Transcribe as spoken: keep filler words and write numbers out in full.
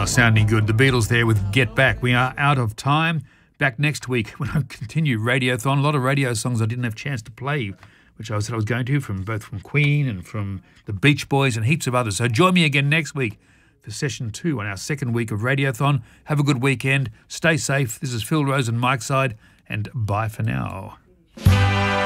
Oh, sounding good. The Beatles there with Get Back. We are out of time. Back next week when I continue Radiothon. A lot of radio songs I didn't have a chance to play, which I said I was going to, from both from Queen and from the Beach Boys and heaps of others. So join me again next week for session two on our second week of Radiothon. Have a good weekend. Stay safe. This is Phil Rose and Mike Side, and bye for now.